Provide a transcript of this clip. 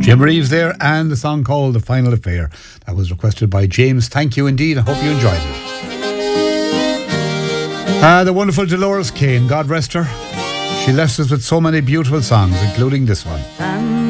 Jim Reeves there, and the song called The Final Affair. That was requested by James. Thank you indeed. I hope you enjoyed it. The wonderful Dolores Kane, God rest her. She left us with so many beautiful songs, including this one.